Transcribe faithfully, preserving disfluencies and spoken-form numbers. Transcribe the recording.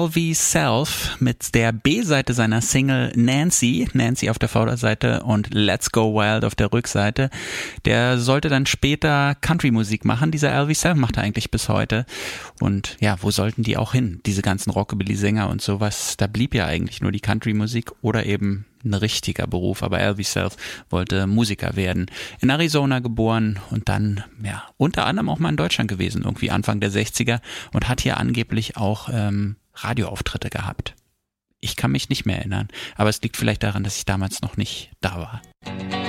L V Self mit der B-Seite seiner Single Nancy, Nancy auf der Vorderseite und Let's Go Wild auf der Rückseite. Der sollte dann später Country-Musik machen. Dieser L V Self macht er eigentlich bis heute. Und ja, wo sollten die auch hin? Diese ganzen Rockabilly-Sänger und sowas. Da blieb ja eigentlich nur die Country-Musik oder eben ein richtiger Beruf, aber L V Self wollte Musiker werden. In Arizona geboren und dann, ja, unter anderem auch mal in Deutschland gewesen, irgendwie Anfang der sechziger und hat hier angeblich auch ähm, Radioauftritte gehabt. Ich kann mich nicht mehr erinnern, aber es liegt vielleicht daran, dass ich damals noch nicht da war.